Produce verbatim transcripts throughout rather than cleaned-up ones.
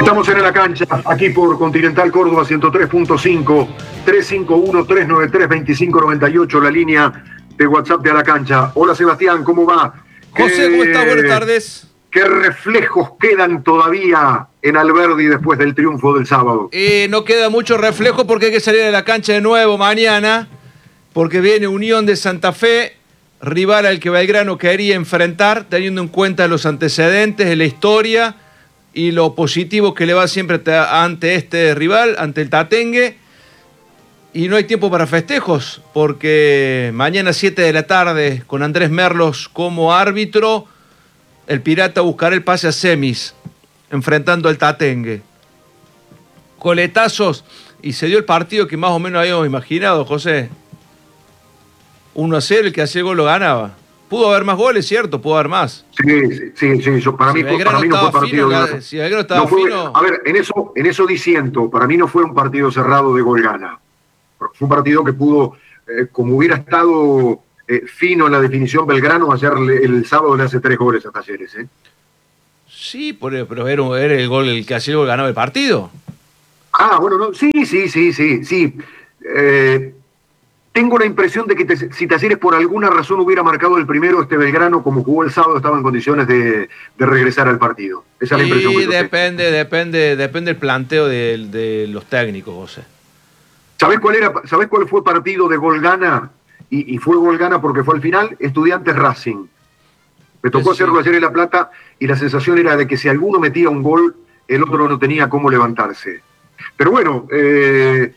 Estamos en la cancha, aquí por Continental Córdoba ciento tres punto cinco, tres cinco uno, tres nueve tres, dos cinco nueve ocho, la línea de WhatsApp de A la Cancha. Hola Sebastián, ¿cómo va? José, ¿cómo estás? Buenas tardes. ¿Qué reflejos quedan todavía en Alberdi después del triunfo del sábado? Eh, no queda mucho reflejo porque hay que salir a la cancha de nuevo mañana, porque viene Unión de Santa Fe, rival al que Belgrano quería enfrentar, teniendo en cuenta los antecedentes de la historia y lo positivo que le va siempre ante este rival, ante el Tatengue. Y no hay tiempo para festejos, porque mañana siete de la tarde, con Andrés Merlos como árbitro, el Pirata buscará el pase a semis, enfrentando al Tatengue. Coletazos, y se dio el partido que más o menos habíamos imaginado, José. uno a cero, el que hacía el gol lo ganaba. Pudo haber más goles, ¿cierto? Pudo haber más. Sí, sí, sí. Yo, para, si mí, para mí no fue partido... Fino, de... Si Belgrano estaba no fue, fino... A ver, en eso, en eso disiento. Para mí no fue un partido cerrado de gol-gana. Fue un partido que pudo, eh, como hubiera estado eh, fino en la definición Belgrano, ayer el sábado le hace tres goles a Talleres, ¿eh? Sí, pero era, era el gol el que hacía el gol ganaba el partido. Ah, bueno, no, sí, sí, sí, sí, sí. Eh, tengo la impresión de que te, si Talleres por alguna razón hubiera marcado el primero, este Belgrano, como jugó el sábado, estaba en condiciones de, de regresar al partido. Esa es la impresión que yo tengo. depende, depende, depende del planteo de, de los técnicos, José. ¿Sabés cuál era, ¿sabés cuál fue partido de gol-gana? Y, y fue gol-gana porque fue al final, Estudiantes Racing. Me tocó sí. hacerlo ayer en La Plata y la sensación era de que si alguno metía un gol, el otro no tenía cómo levantarse. Pero bueno, eh,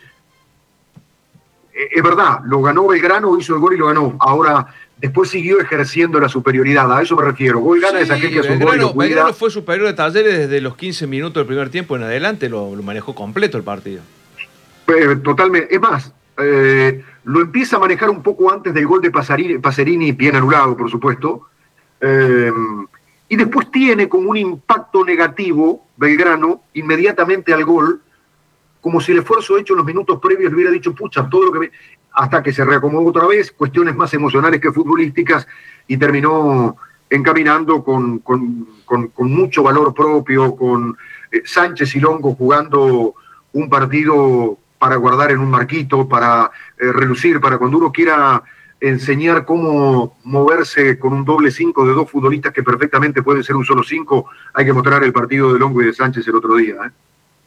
es verdad, lo ganó Belgrano, hizo el gol y lo ganó. Ahora, después siguió ejerciendo la superioridad, a eso me refiero. Gol-gana sí, es aquel que hace un gol y lo cuida. Belgrano fue superior a Talleres desde los quince minutos del primer tiempo en adelante, lo, lo manejó completo el partido. Eh, totalmente, es más, eh, lo empieza a manejar un poco antes del gol de Pasarini, Pacerini, bien anulado, por supuesto. Eh, y después tiene como un impacto negativo Belgrano inmediatamente al gol, como si el esfuerzo hecho en los minutos previos le hubiera dicho, pucha, todo lo que me... hasta que se reacomodó otra vez, cuestiones más emocionales que futbolísticas, y terminó encaminando con, con, con, con mucho valor propio, con eh, Sánchez y Longo jugando un partido para guardar en un marquito, para eh, relucir, para cuando uno quiera enseñar cómo moverse con un doble cinco de dos futbolistas que perfectamente pueden ser un solo cinco, hay que mostrar el partido de Longo y de Sánchez el otro día, ¿eh?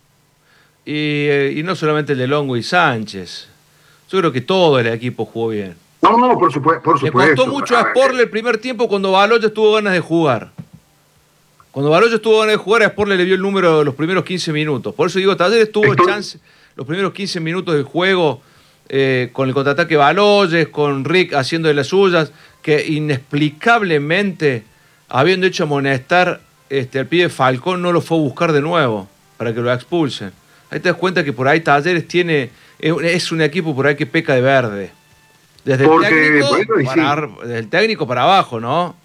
Y, eh, y no solamente el de Longo y Sánchez. Yo creo que todo el equipo jugó bien. No, no, por supuesto. Por supuesto. Le costó mucho a Sporle el primer tiempo cuando Baloyes tuvo ganas de jugar. Cuando Baloyes tuvo ganas de jugar, a Sporle le dio el número de los primeros quince minutos. Por eso digo, Talleres tuvo Estoy... chance los primeros quince minutos del juego eh, con el contraataque Baloyes, con Rick haciendo de las suyas, que inexplicablemente, habiendo hecho amonestar este, al pibe Falcón, no lo fue a buscar de nuevo para que lo expulsen. Ahí te das cuenta que por ahí Talleres tiene, es un equipo por ahí que peca de verde. Desde, porque, el, técnico bueno, para, sí. desde el técnico para abajo, ¿no?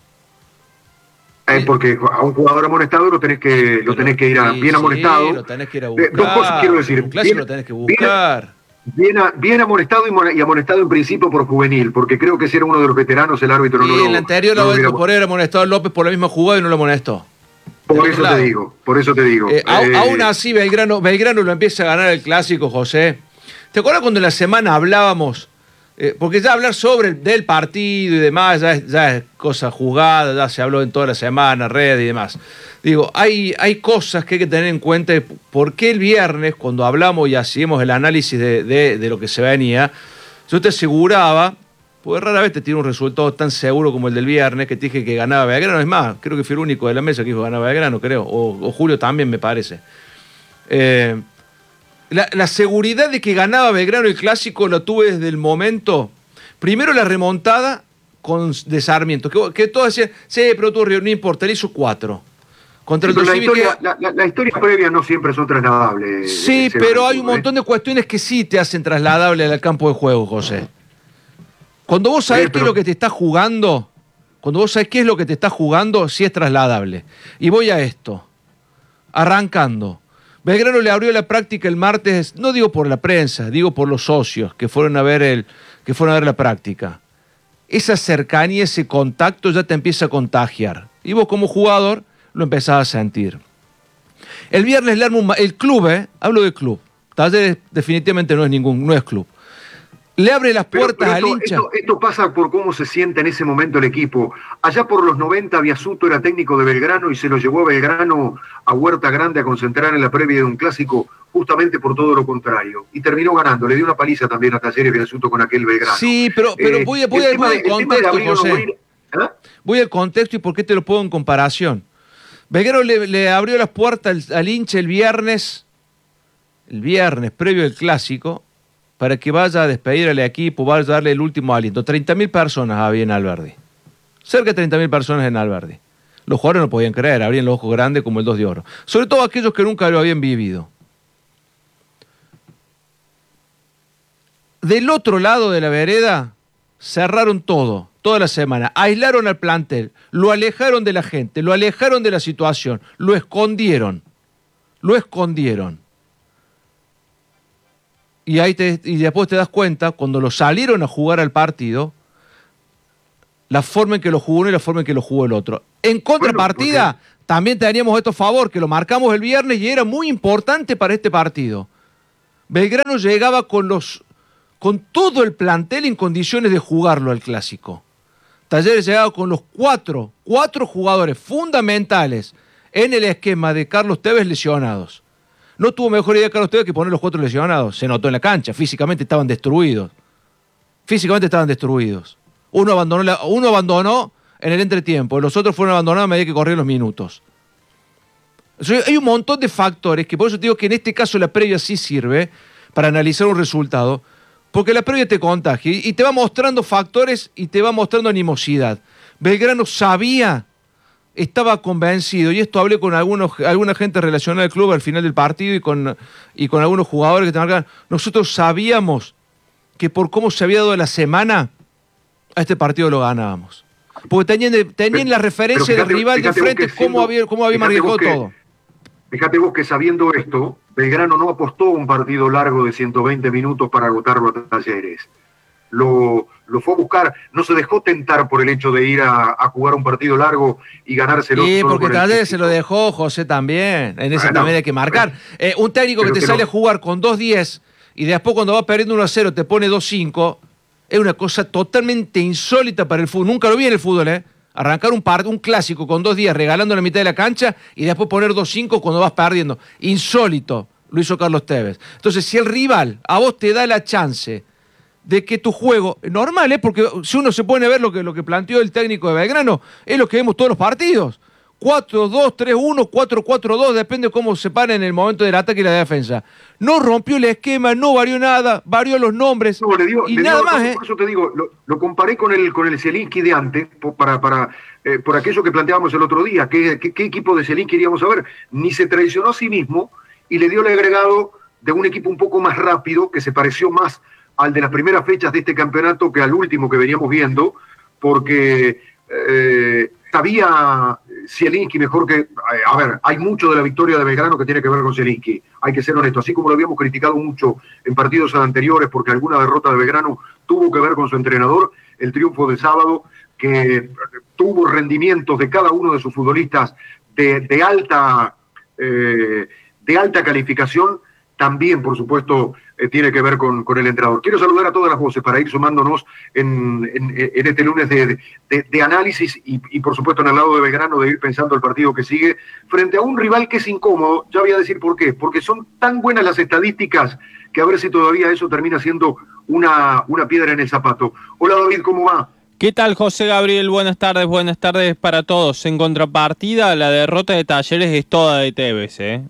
Eh, porque a un jugador amonestado lo tenés que, lo tenés que ir a, sí, bien amonestado. Sí, lo tenés que ir a buscar. Eh, dos cosas quiero decir. Un clásico bien, lo tenés que buscar. Bien, bien, bien amonestado y, y amonestado en principio por juvenil, porque creo que si era uno de los veteranos el árbitro y no lo... Y el anterior no lo hubiera... por haber amonestado a López por la misma jugada y no lo amonestó. Por eso te digo, por eso te digo. Eh, eh, aún así, Belgrano, Belgrano lo empieza a ganar el clásico, José. ¿Te acuerdas cuando en la semana hablábamos? Eh, porque ya hablar sobre el, del partido y demás ya es, ya es cosa jugada, ya se habló en toda la semana, red y demás. Digo, hay, hay cosas que hay que tener en cuenta. ¿Por qué el viernes, cuando hablamos y hacíamos el análisis de, de, de lo que se venía, yo te aseguraba, porque rara vez te tiene un resultado tan seguro como el del viernes, que te dije que ganaba Belgrano? Es más, creo que fui el único de la mesa que dijo que ganaba Belgrano, creo. O, o Julio también, me parece. Eh, la, la seguridad de que ganaba Belgrano el clásico la tuve desde el momento. Primero la remontada con de Sarmiento, que, que todos decían, sí, pero tú no importa, le hizo cuatro. Contra sí, el la, historia, que... la, la, la historia previa no siempre son trasladables. Sí, pero hay un montón de cuestiones que sí te hacen trasladable al campo de juego, José. Cuando vos sabés sí, pero... qué es lo que te está jugando, cuando vos sabés qué es lo que te está jugando, sí es trasladable. Y voy a esto, arrancando. Belgrano le abrió la práctica el martes, no digo por la prensa, digo por los socios que fueron a ver, el, que fueron a ver la práctica. Esa cercanía, ese contacto ya te empieza a contagiar. Y vos como jugador lo empezás a sentir. El viernes le arma un, el club, ¿eh? Hablo del club. Talleres definitivamente no es ningún, no es club. Le abre las puertas pero, pero esto, al hincha. Esto, esto pasa por cómo se siente en ese momento el equipo. Allá por los noventa, Biasuto era técnico de Belgrano y se lo llevó a Belgrano a Huerta Grande a concentrar en la previa de un clásico justamente por todo lo contrario. Y terminó ganando. Le dio una paliza también a Talleres Biasuto con aquel Belgrano. Sí, pero, pero eh, voy, voy, voy, voy al contexto, José. Morir, ¿eh? Voy al contexto y por qué te lo pongo en comparación. Belgrano le, le abrió las puertas al, al hincha el viernes, el viernes previo al clásico, para que vaya a despedir al equipo, vaya a darle el último aliento. treinta mil personas había en Alberdi. Cerca de treinta mil personas en Alberdi. Los jugadores no podían creer, abrían los ojos grandes como el dos de oro. Sobre todo aquellos que nunca lo habían vivido. Del otro lado de la vereda, cerraron todo, toda la semana. Aislaron al plantel, lo alejaron de la gente, lo alejaron de la situación, lo escondieron. Lo escondieron. Y, ahí te, y después te das cuenta, cuando lo salieron a jugar al partido, la forma en que lo jugó uno y la forma en que lo jugó el otro. En contrapartida, bueno, porque... también teníamos esto a favor, que lo marcamos el viernes y era muy importante para este partido. Belgrano llegaba con, los, con todo el plantel en condiciones de jugarlo al clásico. Talleres llegaba con los cuatro, cuatro jugadores fundamentales en el esquema de Carlos Tevez lesionados. No tuvo mejor idea Carlos Tevez que poner los cuatro lesionados. Se notó en la cancha. Físicamente estaban destruidos. Físicamente estaban destruidos. Uno abandonó, la, uno abandonó en el entretiempo. Los otros fueron abandonados a medida que corrían los minutos. O sea, hay un montón de factores que por eso te digo que en este caso la previa sí sirve para analizar un resultado. Porque la previa te contagia y te va mostrando factores y te va mostrando animosidad. Belgrano sabía... Estaba convencido, y esto hablé con algunos, alguna gente relacionada al club al final del partido y con, y con algunos jugadores que te marcaban. Nosotros sabíamos que por cómo se había dado la semana, a este partido lo ganábamos. Porque tenían, tenían la referencia fíjate, del rival de frente, cómo había, cómo había manejado todo. Fíjate vos que sabiendo esto, Belgrano no apostó un partido largo de ciento veinte minutos para agotarlo a Talleres. Lo, lo fue a buscar, no se dejó tentar por el hecho de ir a, a jugar un partido largo y ganárselo. Sí, porque Talleres se lo dejó José también, en ese bueno, también hay que marcar. Bueno, eh, un técnico que te que sale no. a jugar con dos diez y después cuando va perdiendo uno a cero te pone dos cinco, es una cosa totalmente insólita para el fútbol. Nunca lo vi en el fútbol, ¿eh? Arrancar un, part, un clásico con dos diez regalando la mitad de la cancha y después poner dos cinco cuando vas perdiendo. Insólito, lo hizo Carlos Tevez. Entonces, si el rival a vos te da la chance de que tu juego, normal, ¿eh? Porque si uno se pone a ver lo que, lo que planteó el técnico de Belgrano, es lo que vemos todos los partidos. cuatro dos tres uno, cuatro cuatro dos, depende de cómo se para en el momento del ataque y la defensa. No rompió el esquema, no varió nada, varió los nombres no, le digo, y le nada digo, más. Por, ¿eh? por eso te digo, lo, lo comparé con el, con el Zielinski de antes, por, para, para, eh, por aquello que planteábamos el otro día, ¿qué, qué, qué equipo de Zielinski queríamos saber? Ni se traicionó a sí mismo y le dio el agregado de un equipo un poco más rápido, que se pareció más al de las primeras fechas de este campeonato que al último que veníamos viendo, porque eh, sabía Zielinski mejor que... Eh, a ver, hay mucho de la victoria de Belgrano que tiene que ver con Zielinski, hay que ser honesto, así como lo habíamos criticado mucho en partidos anteriores porque alguna derrota de Belgrano tuvo que ver con su entrenador, el triunfo del sábado, que tuvo rendimientos de cada uno de sus futbolistas de, de, alta, eh, de alta calificación, también, por supuesto, eh, tiene que ver con, con el entrenador. Quiero saludar a todas las voces para ir sumándonos en, en, en este lunes de, de, de análisis y, y, por supuesto, en el lado de Belgrano, de ir pensando el partido que sigue, frente a un rival que es incómodo. Ya voy a decir por qué. Porque son tan buenas las estadísticas que a ver si todavía eso termina siendo una, una piedra en el zapato. Hola, David, ¿cómo va? ¿Qué tal, José Gabriel? Buenas tardes, buenas tardes para todos. En contrapartida, la derrota de Talleres es toda de Tevez, ¿eh?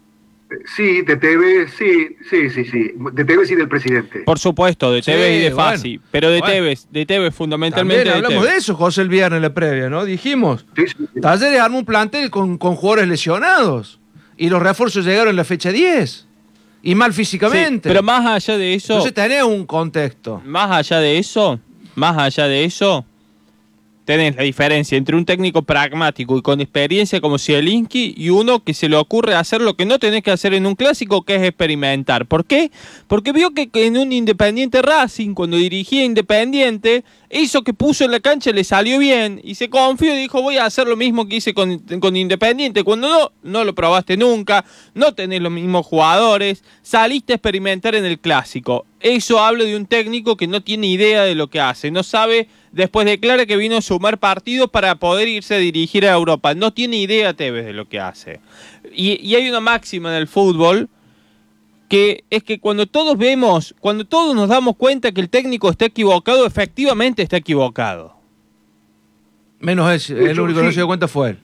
Sí, de Tevez, sí, sí, sí, sí. De Tevez y del presidente. Por supuesto, de Tevez sí, y de Fassi. Bueno, pero de bueno. Tevez, de Tevez fundamentalmente. También hablamos de, de eso, José, el viernes en la previa, ¿no? Dijimos. Sí, sí, sí. Talleres armó un plantel con, con jugadores lesionados. Y los refuerzos llegaron en la fecha diez. Y mal físicamente. Sí, pero más allá de eso. Entonces tenés un contexto. Más allá de eso, más allá de eso, tenés la diferencia entre un técnico pragmático y con experiencia como Zielinski y uno que se le ocurre hacer lo que no tenés que hacer en un clásico, que es experimentar. ¿Por qué? Porque vio que en un Independiente Racing, cuando dirigía Independiente, eso que puso en la cancha le salió bien y se confió y dijo, voy a hacer lo mismo que hice con, con Independiente. Cuando no, no lo probaste nunca, no tenés los mismos jugadores, saliste a experimentar en el clásico. Eso habla de un técnico que no tiene idea de lo que hace, no sabe, después declara que vino a sumar partidos para poder irse a dirigir a Europa. No tiene idea Tevez de lo que hace. Y, y hay una máxima en el fútbol, que es que cuando todos vemos, cuando todos nos damos cuenta que el técnico está equivocado, efectivamente está equivocado. Menos ese, el único que no se dio cuenta fue él.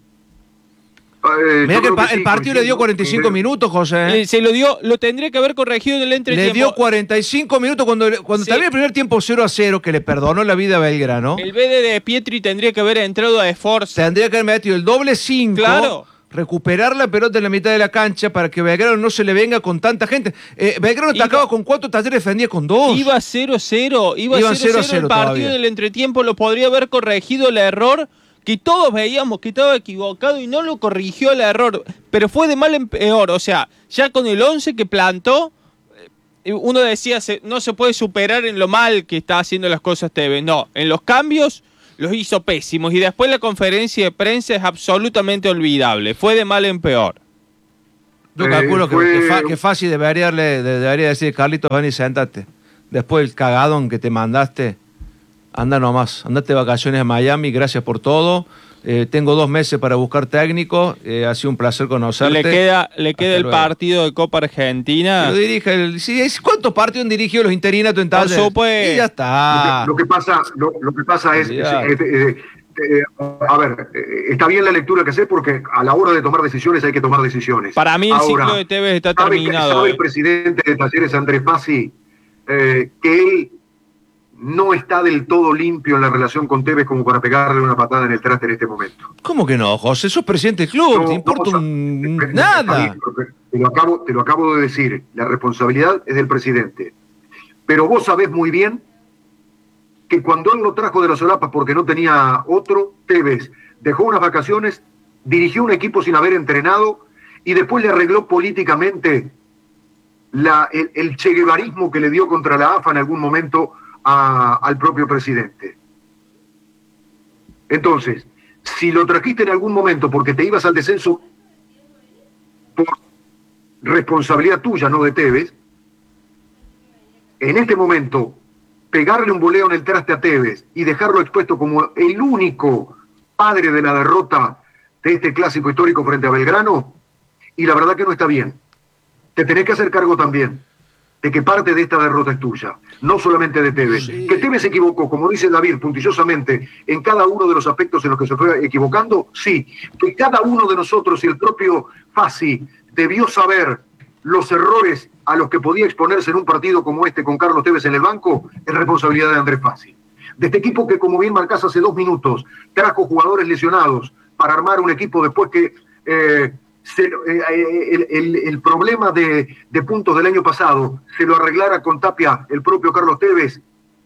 Eh, Mirá que el, pa que el sí, partido le dio cuarenta y cinco minutos, José. Eh, se lo dio, lo tendría que haber corregido en el entretiempo. Le dio cuarenta y cinco minutos cuando, cuando sí. terminó el primer tiempo cero a cero, que le perdonó la vida a Belgrano. El B D de Pietri tendría que haber entrado a esfuerzo. Tendría que haber metido el doble cinco. Claro. Recuperar la pelota en la mitad de la cancha para que Belgrano no se le venga con tanta gente. Eh, Belgrano atacaba con cuatro, Talleres defendía con dos. Iba cero cero, iba cero cero el partido todavía. En el entretiempo lo podría haber corregido el error que todos veíamos que estaba equivocado y no lo corrigió el error, pero fue de mal en peor. O sea, ya con el once que plantó, uno decía, no se puede superar en lo mal que está haciendo las cosas Tevez. No, en los cambios los hizo pésimos y después la conferencia de prensa es absolutamente olvidable. Fue de mal en peor. Yo calculo eh, fue... que, que, fa, que fácil debería, debería decir, Carlitos, ven y sentate. Después del cagadón que te mandaste, anda nomás, andate de vacaciones a Miami, gracias por todo. Eh, tengo dos meses para buscar técnico, eh, ha sido un placer conocerte. Le queda, le queda el partido de Copa Argentina. Lo dirige el, sí, ¿cuántos partidos han dirigido los interinatos en Talleres? No supe. Y ya está. Lo que, lo que pasa, lo, lo que pasa es, es, es, es, es, a ver, está bien la lectura que sé porque a la hora de tomar decisiones hay que tomar decisiones. Para mí el Ahora, ciclo de Tevez está sabe terminado. Que, sabe eh. el presidente de Talleres, Andrés Fassi, eh, que él no está del todo limpio en la relación con Tevez como para pegarle una patada en el traste en este momento. ¿Cómo que no, José? Sos presidente del club, no, ¿te importa no, un... te, nada? Te lo, acabo, te lo acabo de decir, la responsabilidad es del presidente. Pero vos sabés muy bien que cuando él lo trajo de las solapas porque no tenía otro, Tevez dejó unas vacaciones, dirigió un equipo sin haber entrenado y después le arregló políticamente la, el, el cheguevarismo que le dio contra la A F A en algún momento A, al propio presidente. Entonces, si lo trajiste en algún momento porque te ibas al descenso por responsabilidad tuya, no de Tevez, en este momento pegarle un voleo en el traste a Tevez y dejarlo expuesto como el único padre de la derrota de este clásico histórico frente a Belgrano, y la verdad que no está bien. Te tenés que hacer cargo también de que parte de esta derrota es tuya, no solamente de Tevez. Sí. Que Tevez se equivocó, como dice David, puntillosamente, en cada uno de los aspectos en los que se fue equivocando, sí. Que cada uno de nosotros y el propio Fassi debió saber los errores a los que podía exponerse en un partido como este con Carlos Tevez en el banco, es responsabilidad de Andrés Fassi. De este equipo que, como bien marcás hace dos minutos, trajo jugadores lesionados para armar un equipo después que... Eh, Se, eh, el, el, el problema de, de puntos del año pasado se lo arreglara con Tapia el propio Carlos Tevez.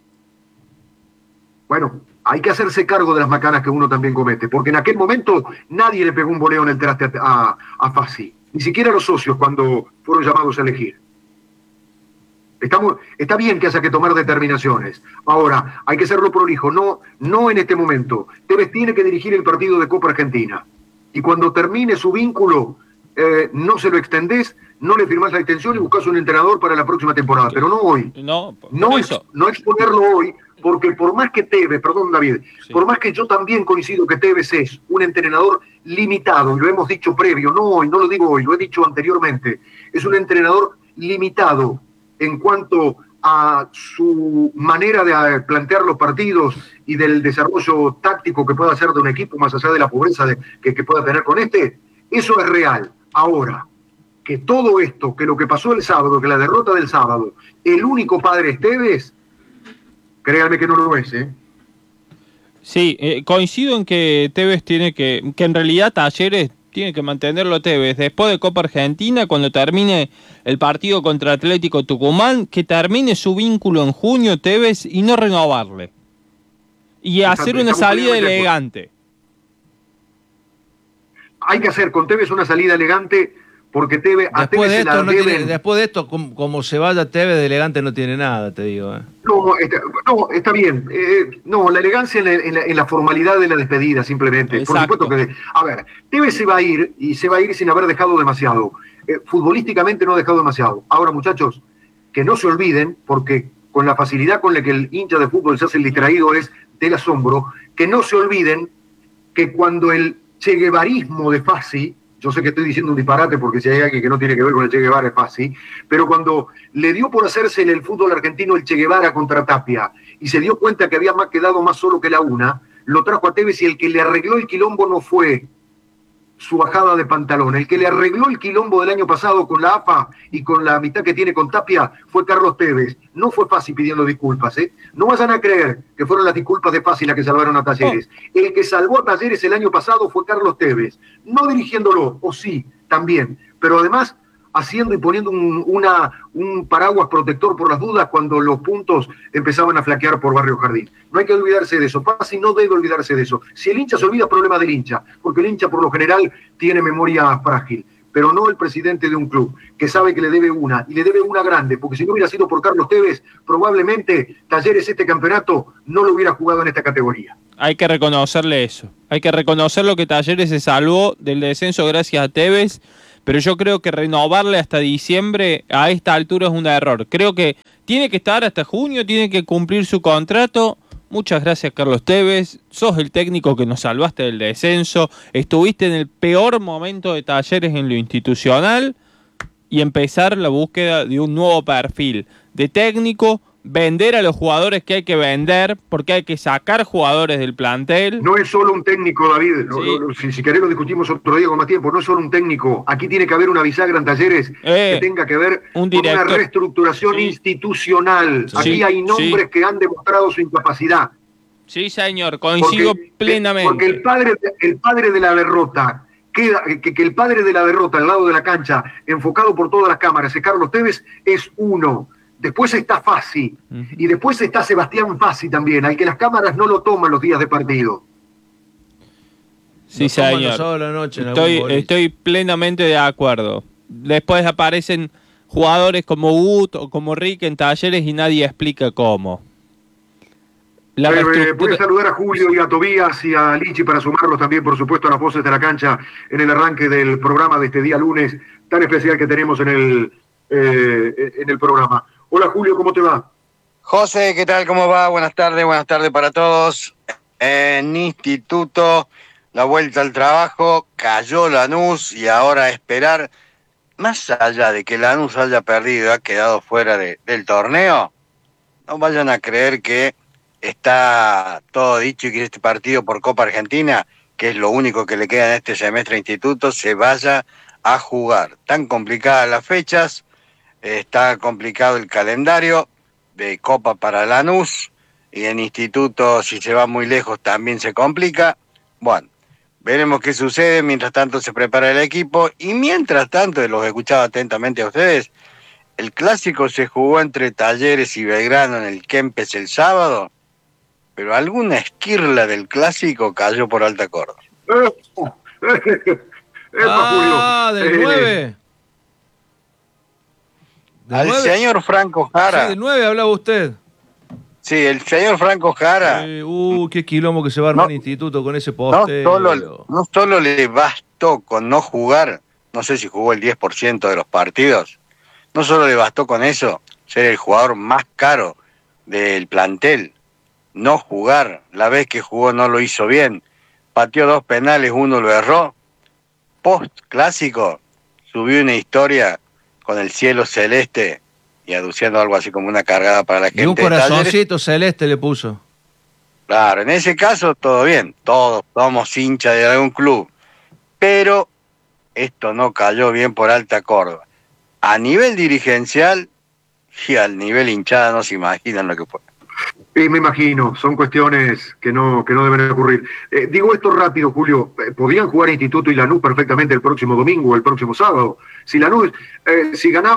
Bueno, hay que hacerse cargo de las macanas que uno también comete, porque en aquel momento nadie le pegó un voleo en el traste a, a, a Fassi, ni siquiera los socios cuando fueron llamados a elegir. Estamos, está bien que haya que tomar determinaciones. Ahora, hay que serlo prolijo, no, no en este momento. Tevez tiene que dirigir el partido de Copa Argentina. Y cuando termine su vínculo, eh, no se lo extendés, no le firmás la extensión y buscás un entrenador para la próxima temporada, pero no hoy. No, no, es, no exponerlo hoy, porque por más que Tevez, perdón David, sí. por más que yo también coincido que Tevez es un entrenador limitado, y lo hemos dicho previo, no hoy, no lo digo hoy, lo he dicho anteriormente, es un entrenador limitado en cuanto a su manera de plantear los partidos y del desarrollo táctico que pueda hacer de un equipo, más allá de la pobreza de, que, que pueda tener con este, eso es real. Ahora, que todo esto, que lo que pasó el sábado, que la derrota del sábado, el único padre es Tevez, créanme que no lo es, ¿eh? Sí, eh, coincido en que Tevez tiene que, que en realidad Talleres tiene que mantenerlo Tevez. Después de Copa Argentina, cuando termine el partido contra Atlético Tucumán, que termine su vínculo en junio Tevez y no renovarle. Y hacer una salida elegante. Hay que hacer con Tevez una salida elegante, porque Tevez, a después, Tevez de se esto, la no deben... tiene, después de esto, como, como se vaya Tevez de elegante no tiene nada, te digo. ¿eh? No, está, no, está bien. Eh, no, la elegancia en la, en, la, en la formalidad de la despedida, simplemente. Exacto. Por supuesto que... A ver, Tevez se va a ir, y se va a ir sin haber dejado demasiado. Eh, futbolísticamente no ha dejado demasiado. Ahora, muchachos, que no se olviden, porque con la facilidad con la que el hincha de fútbol se hace el distraído es del asombro, que no se olviden que cuando el Che Guevarismo de Fassi, yo sé que estoy diciendo un disparate porque si hay alguien que no tiene que ver con el Che Guevara es Fassi, pero cuando le dio por hacerse en el fútbol argentino el Che Guevara contra Tapia y se dio cuenta que había más quedado más solo que la una, lo trajo a Tevez y el que le arregló el quilombo no fue su bajada de pantalón. El que le arregló el quilombo del año pasado con la A F A y con la amistad que tiene con Tapia fue Carlos Tevez. No fue Fassi pidiendo disculpas, ¿eh? No vayan a creer que fueron las disculpas de Fassi las que salvaron a Talleres. Oh. El que salvó a Talleres el año pasado fue Carlos Tevez. No dirigiéndolo, o sí, también, pero además haciendo y poniendo un, una, un paraguas protector por las dudas cuando los puntos empezaban a flaquear por Barrio Jardín. No hay que olvidarse de eso. Fassi no debe olvidarse de eso. Si el hincha se olvida, problema del hincha, porque el hincha por lo general tiene memoria frágil, pero no el presidente de un club, que sabe que le debe una, y le debe una grande, porque si no hubiera sido por Carlos Tevez, probablemente Talleres este campeonato no lo hubiera jugado en esta categoría. Hay que reconocerle eso. Hay que reconocer lo que Talleres se salvó del descenso gracias a Tevez, pero yo creo que renovarle hasta diciembre a esta altura es un error. Creo que tiene que estar hasta junio, tiene que cumplir su contrato. Muchas gracias, Carlos Tevez. Sos el técnico que nos salvaste del descenso. Estuviste en el peor momento de Talleres en lo institucional y empezar la búsqueda de un nuevo perfil de técnico, vender a los jugadores que hay que vender, porque hay que sacar jugadores del plantel. No es solo un técnico, David. Sí. No, no, si, si querés lo discutimos otro día con más tiempo. No es solo un técnico. Aquí tiene que haber una bisagra en Talleres eh, que tenga que ver un con una reestructuración sí. institucional. Sí. Aquí hay nombres sí. que han demostrado su incapacidad. Sí, señor. Coincido porque, plenamente. Porque el padre, el padre de la derrota, queda, que, que el padre de la derrota al lado de la cancha, enfocado por todas las cámaras, es Carlos Tevez, es uno. Después está Fassi, uh-huh. y después está Sebastián Fassi también, al que las cámaras no lo toman los días de partido. Sí, lo señor. La noche estoy, estoy plenamente de acuerdo. Después aparecen jugadores como Ut o como Rick en Talleres y nadie explica cómo. La eh, reestructura... Puede saludar a Julio y a Tobías y a Lichi para sumarlos también, por supuesto, a las voces de la cancha en el arranque del programa de este día lunes tan especial que tenemos en el, eh, en el programa. Hola Julio, ¿cómo te va? José, ¿qué tal? ¿Cómo va? Buenas tardes, buenas tardes para todos. En Instituto, la vuelta al trabajo, cayó Lanús y ahora a esperar, más allá de que Lanús haya perdido y ha quedado fuera de, del torneo, no vayan a creer que está todo dicho y que este partido por Copa Argentina, que es lo único que le queda en este semestre a Instituto, se vaya a jugar. Tan complicadas las fechas, está complicado el calendario de Copa para Lanús y en Instituto, si se va muy lejos, también se complica. Bueno, veremos qué sucede. Mientras tanto se prepara el equipo y mientras tanto, los escuchaba atentamente a ustedes, el clásico se jugó entre Talleres y Belgrano en el Kempes el sábado, pero alguna esquirla del clásico cayó por Alta Córdoba. Ah, del nueve. Al nueve? Señor Franco Jara. Sí, del nueve hablaba usted. Sí, el señor Franco Jara. Sí, uh, qué quilombo que se va a armar no, el instituto con ese posteo. No solo, no solo le bastó con no jugar, no sé si jugó el diez por ciento de los partidos, no solo le bastó con eso, ser el jugador más caro del plantel, no jugar, la vez que jugó no lo hizo bien, pateó dos penales, uno lo erró, post clásico, subió una historia con el cielo celeste y aduciendo algo así como una cargada para la gente. Y un corazoncito celeste le puso. Claro, en ese caso todo bien, todos somos hinchas de algún club, pero esto no cayó bien por Alta Córdoba. A nivel dirigencial y al nivel hinchada no se imaginan lo que fue. Sí, me imagino, son cuestiones que no, que no deben ocurrir. Eh, digo esto rápido, Julio, eh, podían jugar Instituto y Lanús perfectamente el próximo domingo o el próximo sábado. Si Lanús, eh, si ganaba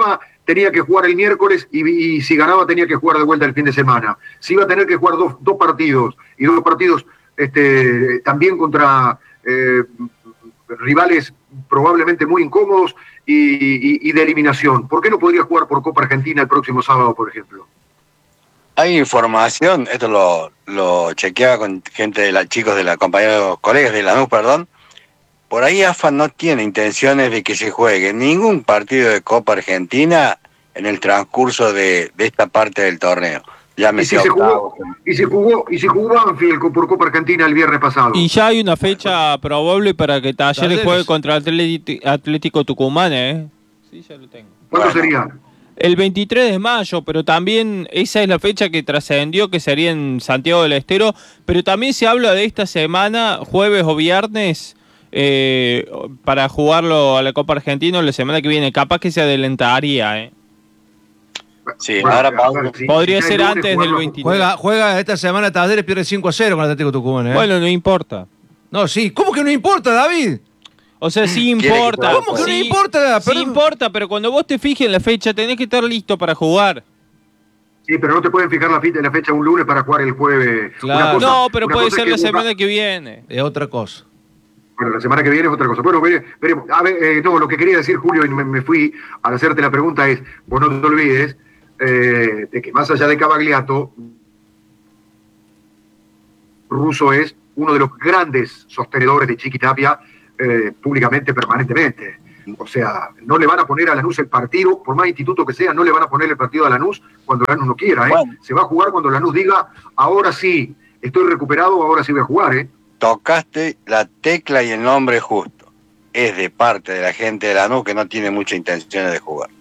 tenía que jugar el miércoles y, y si ganaba tenía que jugar de vuelta el fin de semana. Si iba a tener que jugar dos, dos partidos, y dos partidos este, también contra eh, rivales probablemente muy incómodos y, y, y de eliminación. ¿Por qué no podría jugar por Copa Argentina el próximo sábado, por ejemplo? Hay información, esto lo, lo chequeaba con gente de la, chicos de la compañeros, colegas de Lanús, perdón. Por ahí A F A no tiene intenciones de que se juegue ningún partido de Copa Argentina en el transcurso de, de esta parte del torneo. Ya me ¿Y si se jugó, y si jugó, y si jugó Banfield por Copa Argentina el viernes pasado? Y ya hay una fecha probable para que Talleres Talleres. juegue contra Atlético, Atlético Tucumán, ¿eh? Sí, ya lo tengo. ¿Cuándo Bueno. sería? El veintitrés de mayo, pero también esa es la fecha que trascendió, que sería en Santiago del Estero, pero también se habla de esta semana, jueves o viernes, eh, para jugarlo a la Copa Argentina la semana que viene. Capaz que se adelantaría, ¿eh? Sí, Bueno, ahora a ver, Pablo. si- Podría si ser hay lunes, antes del jugarlo- veintitrés. Juega, juega esta semana Talleres, pierde cinco a cero con el Atlético Tucumán, ¿eh? Bueno, no importa. No, sí. ¿Cómo que no importa, David? O sea, sí Quiere que importa. juegue. ¿Cómo que no Sí, importa? sí Perdón. importa, pero cuando vos te fijes en la fecha tenés que estar listo para jugar. Sí, pero no te pueden fijar la, fecha, la fecha un lunes para jugar el jueves. Claro. Una cosa- No, pero una puede cosa ser es la que Boca- semana que viene. Es otra cosa. Bueno, la semana que viene es otra cosa. Bueno, vere- veremos. A ver, eh, no, lo que quería decir, Julio, y me, me fui al hacerte la pregunta es, vos no te olvides eh, de que más allá de Cavagliato, Russo es uno de los grandes sostenedores de Chiqui Tapia eh, públicamente, permanentemente. O sea, no le van a poner a Lanús el partido, por más instituto que sea, no le van a poner el partido a Lanús cuando Lanús no quiera. ¿eh? Bueno. Se va a jugar cuando Lanús diga, ahora sí, estoy recuperado, ahora sí voy a jugar. ¿eh? Tocaste la tecla y el nombre justo. Es de parte de la gente de Lanús que no tiene muchas intenciones de jugar.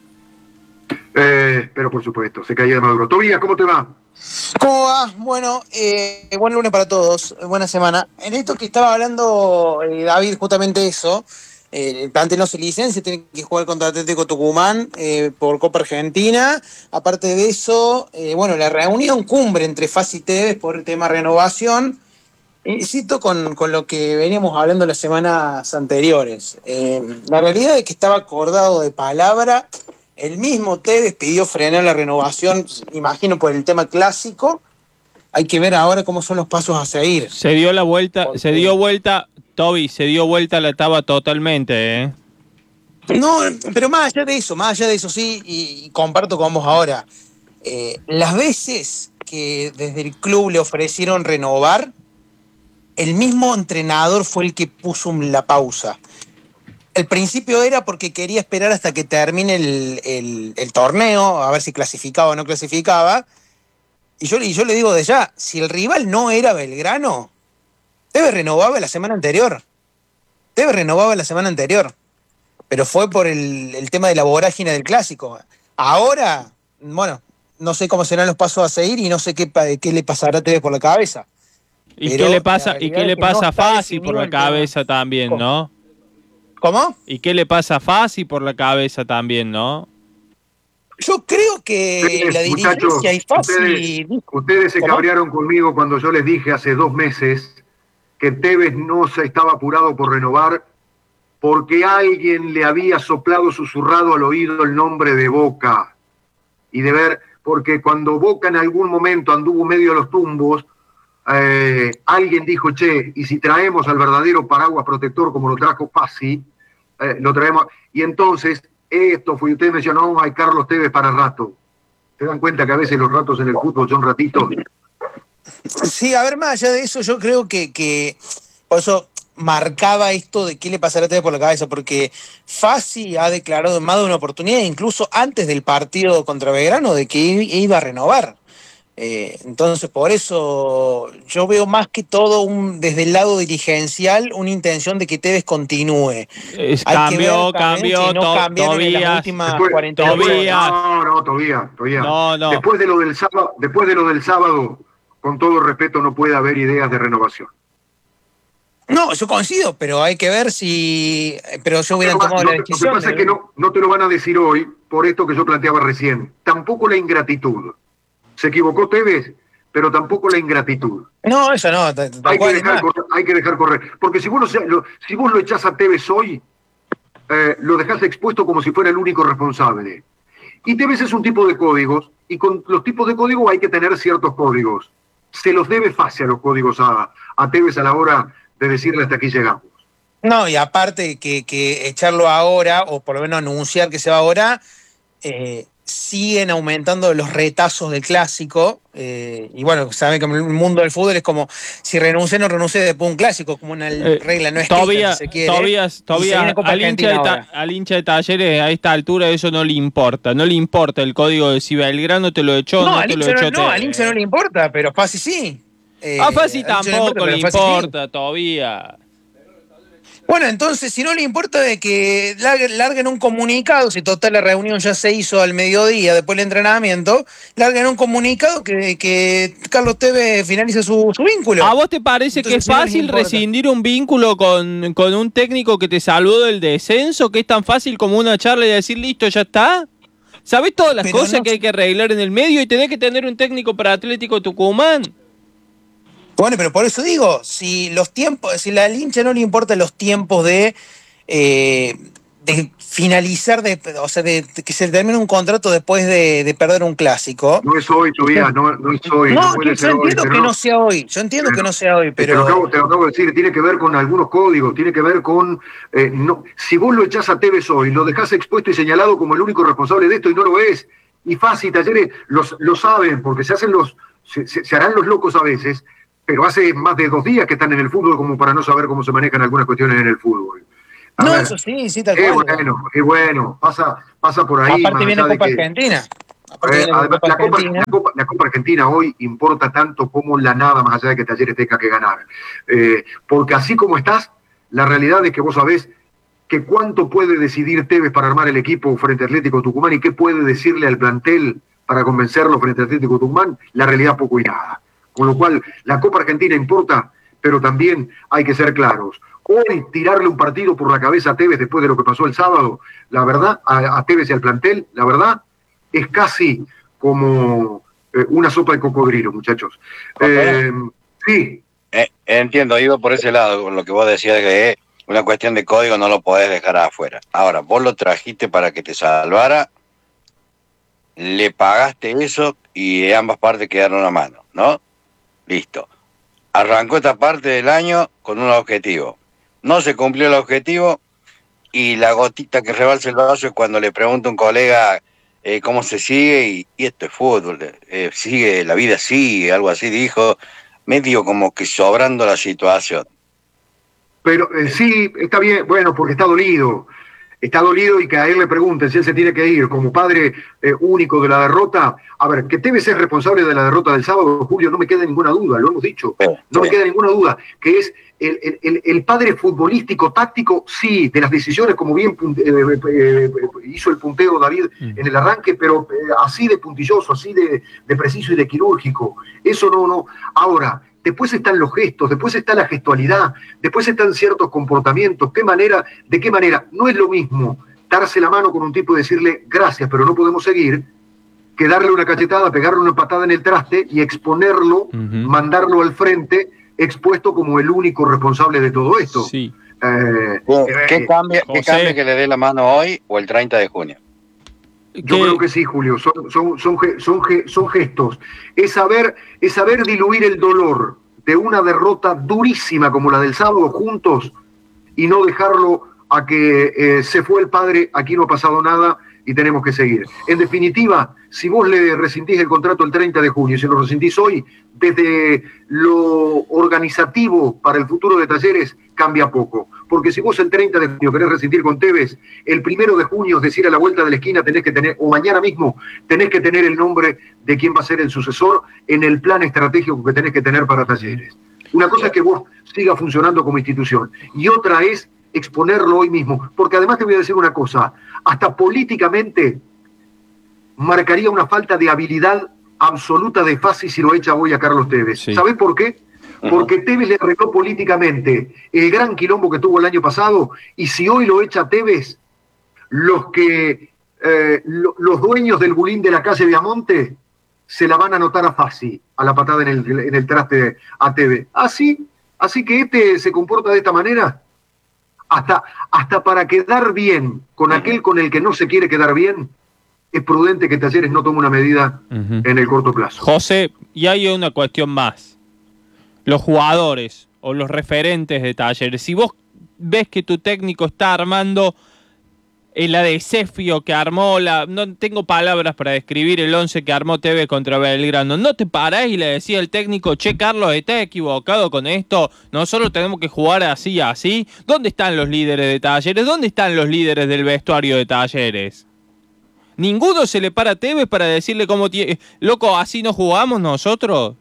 Eh, pero por supuesto, se caía de Maduro. Tobías, ¿cómo te va? ¿Cómo va? Bueno, eh, buen lunes para todos, buena semana. En esto que estaba hablando eh, David, justamente eso, eh, el plantel no se licencia, tiene que jugar contra Atlético Tucumán eh, por Copa Argentina. Aparte de eso, eh, bueno, la reunión cumbre entre F A S y Tevez por el tema renovación, insisto con, con lo que veníamos hablando las semanas anteriores. Eh, la realidad es que estaba acordado de palabra. El mismo Tevez pidió frenar la renovación, imagino por el tema clásico. Hay que ver ahora cómo son los pasos a seguir. Se dio la vuelta, Porque- se dio vuelta, Toby, se dio vuelta la taba totalmente, ¿eh? No, pero más allá de eso, más allá de eso sí, y, y comparto con vos ahora, eh, las veces que desde el club le ofrecieron renovar, el mismo entrenador fue el que puso un- la pausa. El principio era porque quería esperar hasta que termine el, el- el torneo, a ver si clasificaba o no clasificaba. Y yo, y yo le digo de ya, si el rival no era Belgrano, Tevez renovaba la semana anterior. Tevez renovaba la semana anterior. Pero fue por el, el tema de la vorágine del clásico. Ahora, bueno, no sé cómo serán los pasos a seguir y no sé qué, pa- qué le pasará a Tevez por la cabeza. ¿Y Pero qué le la pasa, y realidad qué es le que no pasa a está Fassi por definido la el tema. cabeza también, ¿no? ¿Cómo? ¿Y qué le pasa a Fassi por la cabeza también, no? Yo creo que Ustedes, la muchachos, dirigencia y Fassi ustedes, dijo- ustedes se ¿Cómo? cabrearon conmigo cuando yo les dije hace dos meses que Tevez no se estaba apurado por renovar porque alguien le había soplado, susurrado al oído el nombre de Boca. Y de ver, porque cuando Boca en algún momento anduvo medio a los tumbos, eh, alguien dijo, che, y si traemos al verdadero paraguas protector como lo trajo Fassi, eh, lo traemos, y entonces esto fue, usted mencionó, no, hay Carlos Tevez para rato. ¿Se dan cuenta que a veces los ratos en el fútbol son ratitos? Sí, a ver, más allá de eso, yo creo que, que por eso marcaba esto de qué le pasará a Tevez por la cabeza, porque Fassi ha declarado en más de una oportunidad, incluso antes del partido contra Belgrano, de que i- iba a renovar. Eh, entonces, por eso yo veo más que todo un, desde el lado dirigencial una intención de que Tevez continúe. Es, Hay que ver cambió, también cambió, que no to- cambiaron en las Tobías. últimas Después- cuarenta y ocho horas. Tobías. No, no, todavía, todavía. No, no. Después de lo del sábado, después de lo del sábado, con todo respeto, no puede haber ideas de renovación. No, yo coincido, pero hay que ver si. Pero yo hubiera Pero, tomado no, la lo que decisión. pasa es de- que no, no te lo van a decir hoy por esto que yo planteaba recién. Tampoco la ingratitud. Se equivocó Tevez, pero tampoco la ingratitud. No, eso no. t- tal Hay que, cual, es dejar más. correr, hay que dejar correr. Porque si vos, no se- lo, si vos lo echás a Tevez hoy, eh, lo dejás expuesto como si fuera el único responsable. Y Tevez es un tipo de códigos, y con los tipos de códigos hay que tener ciertos códigos. Se los debe fácil a los códigos a, a Tevez a la hora de decirle hasta aquí llegamos. No, y aparte que, que echarlo ahora, o por lo menos anunciar que se va ahora, eh, siguen aumentando los retazos del clásico. Eh, y bueno, saben que en el mundo del fútbol es como si renuncia o no renuncia después de un clásico, como una Eh, regla no escrita, Todavía, si se quiere. todavía, Y se todavía viene Copa al, hincha de Argentina ta- ahora. al hincha de Talleres a esta altura eso no le importa. No le importa el código de si Belgrano te lo echó, No, no, al te lo hincha echó. no, no, te- al hincha no le importa, pero Fassi sí. Eh, A Fassi al hincha no tampoco le pero Fassi sí. importa todavía. Bueno, entonces, si no le importa de que larguen, larguen un comunicado, si total la reunión ya se hizo al mediodía, después del entrenamiento, larguen un comunicado que, que Carlos Tevez finalice su, su vínculo. ¿A vos te parece Entonces, que es si no les fácil importa. rescindir un vínculo con, con un técnico que te saludó del descenso? ¿Que es tan fácil como una charla y decir listo, ya está? ¿Sabés todas las Pero cosas no- que hay que arreglar en el medio y tenés que tener un técnico para Atlético Tucumán? Bueno, pero por eso digo, si los tiempos, si al hincha no le importan los tiempos de, eh, de finalizar, de, o sea, de, de que se termine un contrato después de, de perder un clásico. No es hoy, Tobias, no, no es hoy. No, No, yo, puede yo ser hoy, entiendo pero que no. no sea hoy, yo entiendo que no sea hoy, Te lo, acabo, pero te lo acabo de decir, tiene que ver con algunos códigos, tiene que ver con... eh, no, si vos lo echás a Tevez hoy, lo dejás expuesto y señalado como el único responsable de esto y no lo es, y fácil, Talleres los, lo saben, porque se hacen los, se, se, se harán los locos a veces, pero hace más de dos días que están en el fútbol como para no saber cómo se manejan algunas cuestiones en el fútbol. A no, ver, eso sí, sí, tal qué cual. bueno, qué bueno, pasa, pasa por ahí. Aparte más viene allá de Copa que- Argentina. Aparte Eh, viene la además, Copa la, Copa, Argentina. la, Copa, la Copa Argentina hoy importa tanto como la nada, más allá de que Talleres tenga que ganar. Eh, porque así como estás, la realidad es que vos sabés que cuánto puede decidir Tevez para armar el equipo frente a Atlético Tucumán y qué puede decirle al plantel para convencerlo frente a Atlético Tucumán, la realidad poco y nada. Con lo cual, la Copa Argentina importa, pero también hay que ser claros. Hoy tirarle un partido por la cabeza a Tevez después de lo que pasó el sábado, la verdad, a, a Tevez y al plantel, la verdad, es casi como eh, una sopa de cocodrilo, muchachos. Eh, sí, Eh, entiendo, iba por ese lado, con lo que vos decías que es una cuestión de código, no lo podés dejar afuera. Ahora, vos lo trajiste para que te salvara, le pagaste eso y de ambas partes quedaron a mano, ¿no? Listo. Arrancó esta parte del año con un objetivo. No se cumplió el objetivo y la gotita que rebalsa el vaso es cuando le pregunta a un colega eh, cómo se sigue y, y esto es fútbol, eh, sigue, la vida sigue, algo así dijo, medio como que sobrando la situación. pero eh, sí, está bien, bueno, porque está dolido. Está dolido y que a él le pregunten si él se tiene que ir como padre eh, único de la derrota. A ver, que Tevez es responsable de la derrota del sábado, Julio, no me queda ninguna duda, lo hemos dicho. Sí, No sí. me queda ninguna duda, que es el, el- el- el padre futbolístico, táctico, sí, de las decisiones, como bien eh, eh, hizo el punteo David en el arranque, pero eh, así de puntilloso, así de, de preciso y de quirúrgico. Eso no, no. Ahora, después están los gestos, después está la gestualidad, después están ciertos comportamientos. ¿Qué manera? ¿De qué manera? No es lo mismo darse la mano con un tipo y decirle gracias, pero no podemos seguir, que darle una cachetada, pegarle una patada en el traste y exponerlo, Ujú. mandarlo al frente, expuesto como el único responsable de todo esto. Sí. Eh, ¿Qué, eh, qué cambia, qué José. cambia que le dé la mano hoy o el treinta de junio? Yo ¿Qué- creo que sí, Julio, son, son, son, ge- son, ge- son gestos. Es saber, es saber diluir el dolor de una derrota durísima como la del sábado juntos y no dejarlo a que eh, se fue el padre, aquí no ha pasado nada y tenemos que seguir. En definitiva, si vos le rescindís el contrato el treinta de junio, si lo rescindís hoy, desde lo organizativo para el futuro de Talleres cambia poco. Porque si vos el treinta de junio querés rescindir con Tevez, el primero de junio, es decir, a la vuelta de la esquina, tenés que tener, o mañana mismo, tenés que tener el nombre de quién va a ser el sucesor en el plan estratégico que tenés que tener para Talleres. Una cosa es que vos sigas funcionando como institución y otra es exponerlo hoy mismo. Porque además te voy a decir una cosa, hasta políticamente marcaría una falta de habilidad absoluta de Fassi si lo echa hoy a Carlos Tevez. Sí. ¿Sabés por qué? Ujú. Porque Tevez le arregló políticamente el gran quilombo que tuvo el año pasado y si hoy lo echa Tevez, los que eh, lo- los dueños del bulín de la calle Viamonte se la van a anotar a Fassi, a la patada en el, en el traste a Tevez. Así, así que este se comporta de esta manera, hasta, hasta para quedar bien con aquel con el que no se quiere quedar bien, es prudente que Talleres no tome una medida uh-huh. en el corto plazo. José, y hay una cuestión más. Los jugadores o los referentes de Talleres, si vos ves que tu técnico está armando el adesefio que armó, la, no tengo palabras para describir el once que armó Tevez contra Belgrano, ¿no te parás y le decía al técnico, che, Carlos, estás equivocado con esto, nosotros tenemos que jugar así y así? ¿Dónde están los líderes de Talleres? ¿Dónde están los líderes del vestuario de Talleres? ¿Ninguno se le para a Tevez para decirle cómo tiene, loco, así no jugamos nosotros?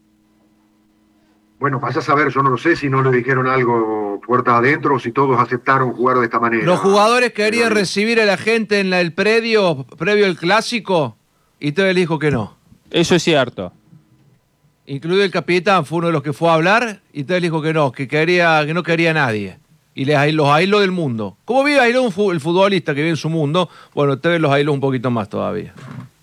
Bueno, vas a saber, yo no lo sé si no le dijeron algo puerta adentro o si todos aceptaron jugar de esta manera. Los jugadores querían Pero... recibir a la gente en la, el predio, previo al clásico, y Tevez dijo que no. Eso es cierto. Incluido el capitán, fue uno de los que fue a hablar, y Tevez dijo que no, que, quería, que no quería a nadie. Y les, los aisló del mundo. ¿Cómo vive aisló un, el futbolista que vive en su mundo? Bueno, Tevez los aisló un poquito más todavía.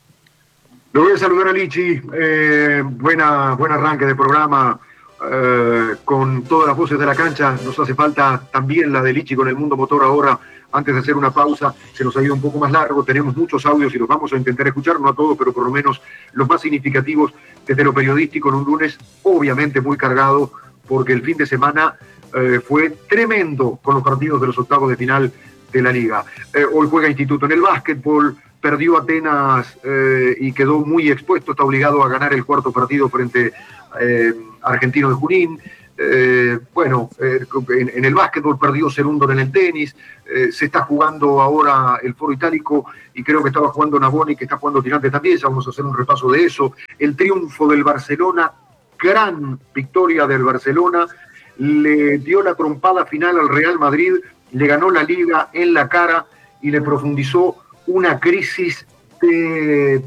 Lo voy a saludar a Lichi. Eh, buena, buen arranque de programa. Eh, con todas las voces de la cancha, nos hace falta también la de Lichi con el mundo motor ahora, antes de hacer una pausa. Se nos ha ido un poco más largo, tenemos muchos audios y los vamos a intentar escuchar, no a todos, pero por lo menos los más significativos desde lo periodístico, en un lunes obviamente muy cargado, porque el fin de semana eh, fue tremendo con los partidos de los octavos de final de la Liga. Eh, hoy juega Instituto en el básquetbol, perdió Atenas eh, y quedó muy expuesto, está obligado a ganar el cuarto partido frente eh, Argentino de Junín. Eh, bueno, eh, en, en el básquetbol perdió Cerúndolo en el tenis, eh, se está jugando ahora el Foro Itálico y creo que estaba jugando Navoni, que está jugando Tirante también, ya vamos a hacer un repaso de eso. El triunfo del Barcelona, gran victoria del Barcelona, le dio la trompada final al Real Madrid, le ganó la Liga en la cara y le profundizó una crisis de,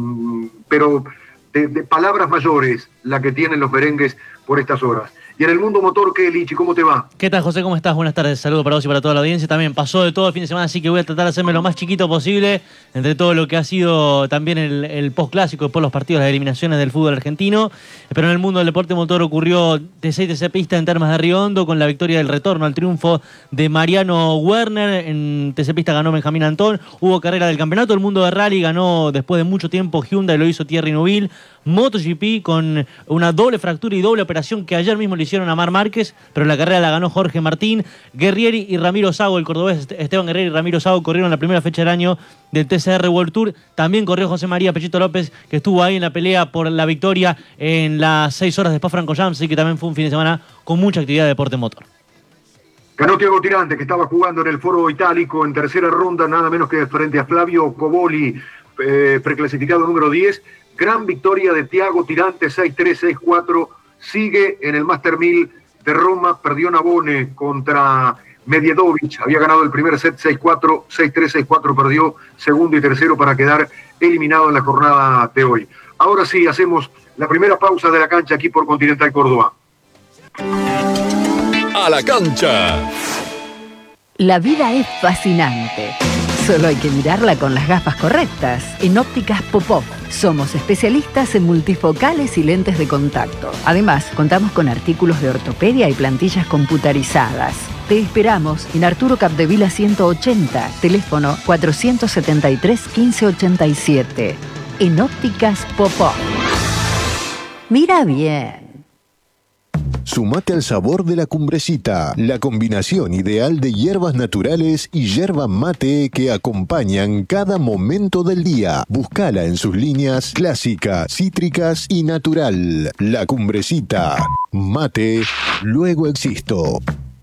pero de, de palabras mayores la que tienen los merengues por estas horas. Y en el mundo motor, ¿qué, Lichi? ¿Cómo te va? ¿Qué tal, José? ¿Cómo estás? Buenas tardes. Saludos para vos y para toda la audiencia. También pasó de todo el fin de semana, así que voy a tratar de hacerme lo más chiquito posible entre todo lo que ha sido también el, el post-clásico por los partidos, las eliminaciones del fútbol argentino. Pero en el mundo del deporte motor ocurrió T C y T C Pista en Termas de Río Hondo con la victoria del retorno al triunfo de Mariano Werner. En T C Pista ganó Benjamín Antón. Hubo carrera del campeonato. El mundo de rally ganó después de mucho tiempo Hyundai, lo hizo Thierry Neuville. MotoGP con una doble fractura y doble operación que ayer mismo le hicieron a Mar Márquez, pero la carrera la ganó Jorge Martín. Guerrieri y Ramiro Sago, el cordobés Esteban Guerrieri y Ramiro Sago corrieron la primera fecha del año del T C R World Tour. También corrió José María Pechito López, que estuvo ahí en la pelea por la victoria en las seis horas de Spa-Francorchamps, así que también fue un fin de semana con mucha actividad de deporte motor. Ganó Thiago Tirante, que estaba jugando en el Foro Itálico en tercera ronda, nada menos que frente a Flavio Coboli, eh, preclasificado número diez. Gran victoria de Thiago Tirante, seis tres, seis cuatro. Sigue en el Master mil de Roma. Perdió Navone contra Medjedovic. Había ganado el primer set seis cuatro, seis tres, seis cuatro. Perdió segundo y tercero para quedar eliminado en la jornada de hoy. Ahora sí, hacemos la primera pausa de la cancha aquí por Continental Córdoba. A la cancha. La vida es fascinante. Solo hay que mirarla con las gafas correctas. En Ópticas Popov somos especialistas en multifocales y lentes de contacto. Además, contamos con artículos de ortopedia y plantillas computarizadas. Te esperamos en Arturo Capdevila ciento ochenta, teléfono cuatrocientos setenta y tres, quince ochenta y siete. En Ópticas Popov. Mira bien. Sumate al sabor de la Cumbrecita, la combinación ideal de hierbas naturales y yerba mate que acompañan cada momento del día. Búscala en sus líneas clásica, cítricas y natural. La Cumbrecita. Mate, luego existo.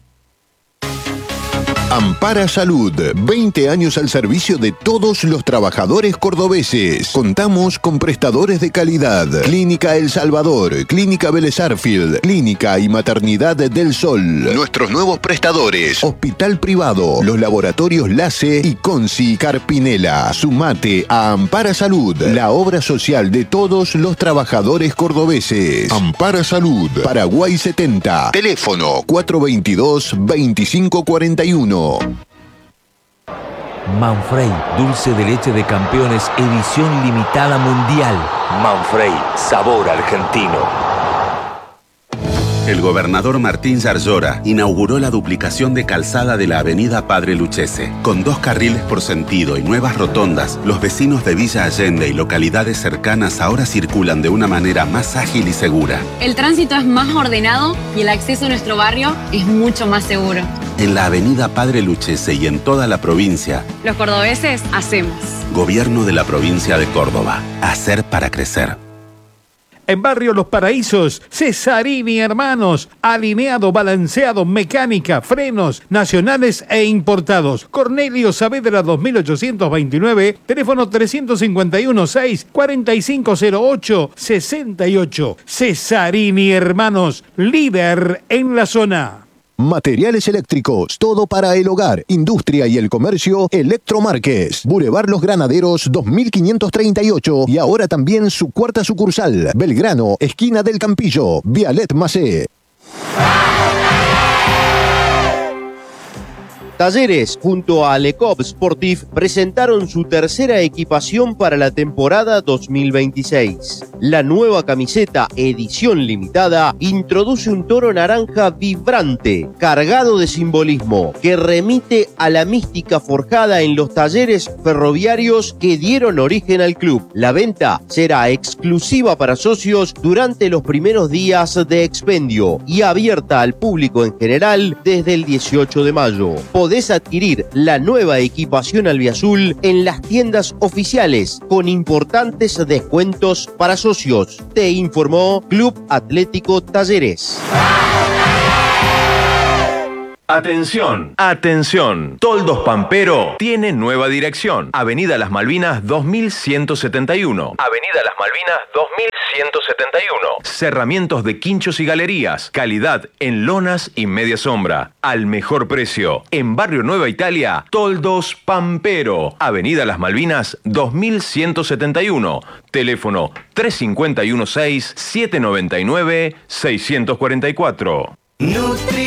Ampara Salud, veinte años al servicio de todos los trabajadores cordobeses. Contamos con prestadores de calidad. Clínica El Salvador, Clínica Vélez Arfield, Clínica y Maternidad del Sol. Nuestros nuevos prestadores, Hospital Privado, los laboratorios LACE y Conci Carpinela. Sumate a Ampara Salud, la obra social de todos los trabajadores cordobeses. Ampara Salud, Paraguay setenta, teléfono cuatro veintidós, veinticinco cuarenta y uno. Manfrey, dulce de leche de campeones, edición limitada mundial. Manfrey, sabor argentino. El gobernador Martín Yarlora inauguró la duplicación de calzada de la avenida Padre Lucchese. Con dos carriles por sentido y nuevas rotondas, los vecinos de Villa Allende y localidades cercanas ahora circulan de una manera más ágil y segura. El tránsito es más ordenado y el acceso a nuestro barrio es mucho más seguro. En la avenida Padre Lucchese y en toda la provincia, Los cordobeses hacemos. Gobierno de la provincia de Córdoba. Hacer para crecer. En Barrio Los Paraísos, Cesarini Hermanos, alineado, balanceado, mecánica, frenos, nacionales e importados. Cornelio Saavedra dos mil ochocientos veintinueve, teléfono trescientos cincuenta y uno, seis, cuarenta y cinco cero ocho, sesenta y ocho. Cesarini Hermanos, líder en la zona. Materiales eléctricos, todo para el hogar, industria y el comercio. Electromarques, Boulevard Los Granaderos dos mil quinientos treinta y ocho y ahora también su cuarta sucursal, Belgrano, esquina del Campillo, Vialet Macé. Talleres junto a Le Coq Sportif presentaron su tercera equipación para la temporada dos mil veintiséis. La nueva camiseta edición limitada introduce un toro naranja vibrante, cargado de simbolismo, que remite a la mística forjada en los talleres ferroviarios que dieron origen al club. La venta será exclusiva para socios durante los primeros días de expendio y abierta al público en general desde el dieciocho de mayo. Podés adquirir la nueva equipación albiazul en las tiendas oficiales con importantes descuentos para socios. Te informó Club Atlético Talleres. Atención, atención. Toldos Pampero tiene nueva dirección. Avenida Las Malvinas dos mil ciento setenta y uno. Avenida Las Malvinas dos mil ciento setenta y uno. Cerramientos de quinchos y galerías. Calidad en lonas y media sombra. Al mejor precio. En Barrio Nueva Italia, Toldos Pampero. Avenida Las Malvinas dos mil ciento setenta y uno. Teléfono tres cinco uno seis, siete nueve nueve, seis cuatro cuatro.